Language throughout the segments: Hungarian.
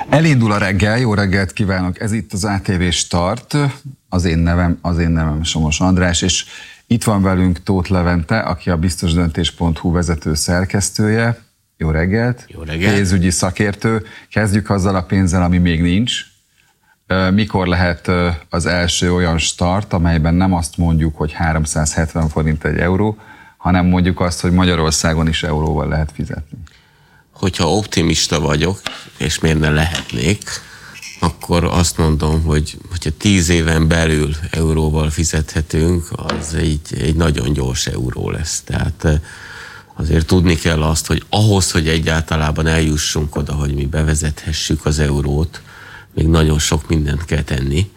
Elindul a reggel, jó reggelt kívánok, ez itt az ATV Start, az én nevem Somos András, és itt van velünk Tóth Levente, aki a biztosdöntés.hu vezető szerkesztője. Jó reggelt! Jó reggelt! Pénzügyi szakértő. Kezdjük azzal a pénzzel, ami még nincs. Mikor lehet az első olyan start, amelyben nem azt mondjuk, hogy 370 forint egy euró, hanem mondjuk azt, hogy Magyarországon is euróval lehet fizetni? Hogyha optimista vagyok, és miért ne lehetnék, akkor azt mondom, hogy hogyha 10 éven belül euróval fizethetünk, az egy nagyon gyors euró lesz. Tehát azért tudni kell azt, hogy ahhoz, hogy egyáltalában eljussunk oda, hogy mi bevezethessük az eurót, még nagyon sok mindent kell tenni,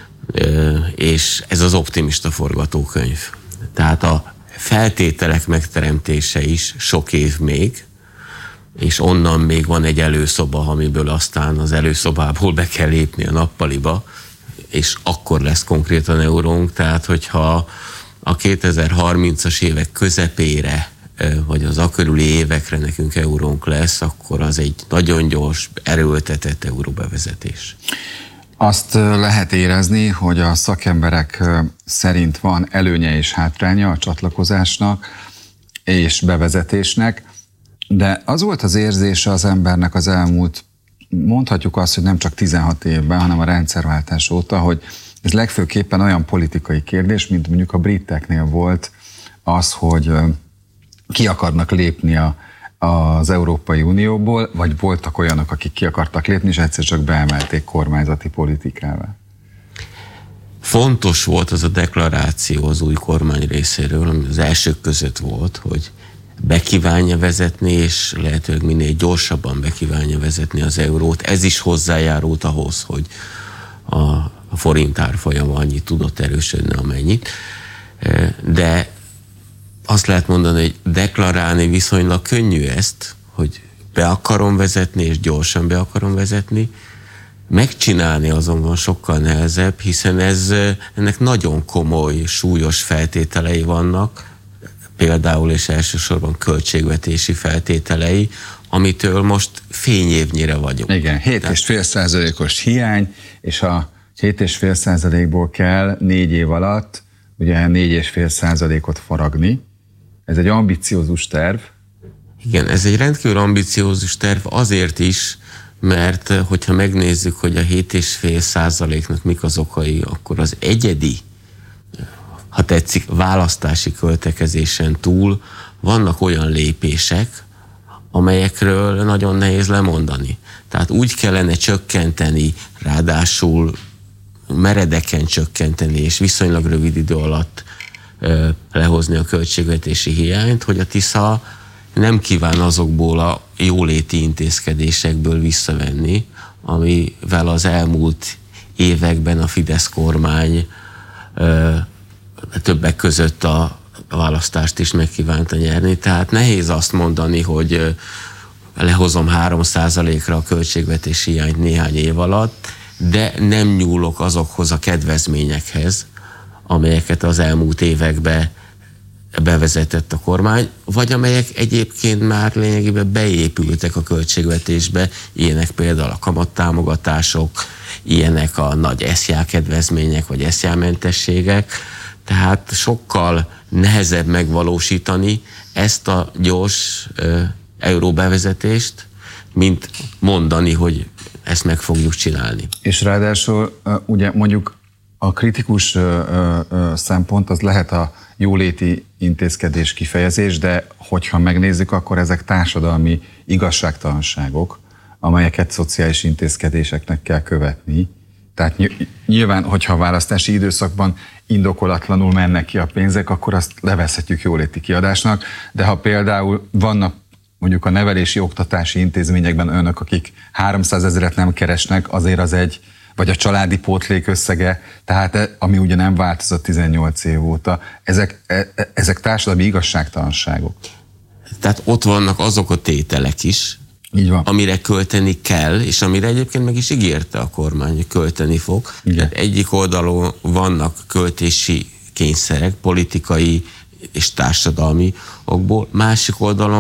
és ez az optimista forgatókönyv. Tehát a feltételek megteremtése is sok év még, és onnan még van egy előszoba, amiből aztán az előszobából be kell lépni a nappaliba, és akkor lesz konkrétan eurónk. Tehát, hogyha a 2030-as évek közepére, vagy az akörüli évekre nekünk eurónk lesz, akkor az egy nagyon gyors, erőltetett euróbevezetés. Azt lehet érezni, hogy a szakemberek szerint van előnye és hátránya a csatlakozásnak és bevezetésnek, de az volt az érzése az embernek az elmúlt, mondhatjuk azt, hogy nem csak 16 évben, hanem a rendszerváltás óta, hogy ez legfőképpen olyan politikai kérdés, mint mondjuk a briteknél volt az, hogy ki akarnak lépni az Európai Unióból, vagy voltak olyanok, akik ki akartak lépni, és egyszer csak beemelték kormányzati politikával. Fontos volt az a deklaráció az új kormány részéről, ami az elsők között volt, hogy bekívánja vezetni, és lehetőleg minél gyorsabban bekívánja vezetni az eurót. Ez is hozzájárult ahhoz, hogy a forint árfolyama annyit tudott erősödni, amennyit. De azt lehet mondani, hogy deklarálni viszonylag könnyű ezt, hogy be akarom vezetni, és gyorsan be akarom vezetni. Megcsinálni azonban sokkal nehezebb, hiszen ennek nagyon komoly, súlyos feltételei vannak, például és elsősorban költségvetési feltételei, amitől most fényévnyire vagyok. Igen, 7,5%-os hiány, és a 7,5%-ból kell 4 év alatt ugye 4,5%-ot faragni. Ez egy ambiciózus terv. Igen, ez egy rendkívül ambiciózus terv azért is, mert hogyha megnézzük, hogy a 7,5%-nak mik az okai, akkor az egyedi, ha tetszik, választási költekezésen túl vannak olyan lépések, amelyekről nagyon nehéz lemondani. Tehát úgy kellene csökkenteni, ráadásul meredeken csökkenteni, és viszonylag rövid idő alatt lehozni a költségvetési hiányt, hogy a Tisza nem kíván azokból a jóléti intézkedésekből visszavenni, amivel az elmúlt években a Fidesz kormány többek között a választást is megkívánta nyerni. Tehát nehéz azt mondani, hogy lehozom 3%-ra a költségvetési hiányt néhány év alatt, de nem nyúlok azokhoz a kedvezményekhez, amelyeket az elmúlt években bevezetett a kormány, vagy amelyek egyébként már lényegében beépültek a költségvetésbe, ilyenek például a kamattámogatások, ilyenek a nagy SZIA kedvezmények, vagy SZIA mentességek, tehát sokkal nehezebb megvalósítani ezt a gyors euróbevezetést, mint mondani, hogy ezt meg fogjuk csinálni. És ráadásul ugye mondjuk a kritikus szempont az lehet a jóléti intézkedés kifejezés, de hogyha megnézzük, akkor ezek társadalmi igazságtalanságok, amelyeket szociális intézkedéseknek kell követni. Tehát nyilván, hogyha a választási időszakban indokolatlanul mennek ki a pénzek, akkor azt levezhetjük jóléti kiadásnak, de ha például vannak mondjuk a nevelési, oktatási intézményekben önök, akik 300 000-et nem keresnek, azért az egy, vagy a családi pótlék összege, tehát ami ugye nem változott 18 év óta, ezek társadalmi igazságtalanságok. Tehát ott vannak azok a tételek is, így van, amire költeni kell, és amire egyébként meg is ígérte a kormány, hogy költeni fog. Egyik oldalon vannak költési kényszerek, politikai és társadalmi okból, másik oldalon